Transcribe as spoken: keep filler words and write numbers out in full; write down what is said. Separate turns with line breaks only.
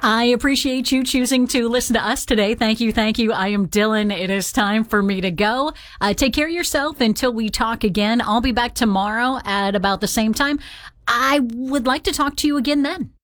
I appreciate you choosing to listen to us today. Thank you. Thank you. I am Dylan. It is time for me to go. Uh, take care of yourself until we talk again. I'll be back tomorrow at about the same time. I would like to talk to you again then.